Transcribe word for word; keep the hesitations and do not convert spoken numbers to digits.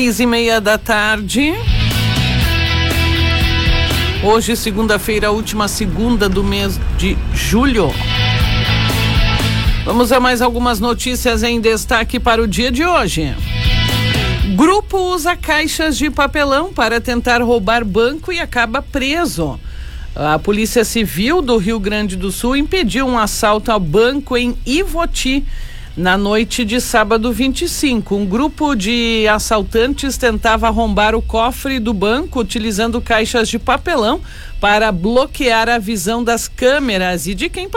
Seis e meia da tarde. Hoje, segunda-feira, última segunda do mês de julho. Vamos a mais algumas notícias em destaque para o dia de hoje. Grupo usa caixas de papelão para tentar roubar banco e acaba preso. A Polícia Civil do Rio Grande do Sul impediu um assalto ao banco em Ivoti na noite de sábado vinte e cinco. Um grupo de assaltantes tentava arrombar o cofre do banco utilizando caixas de papelão para bloquear a visão das câmeras e de quem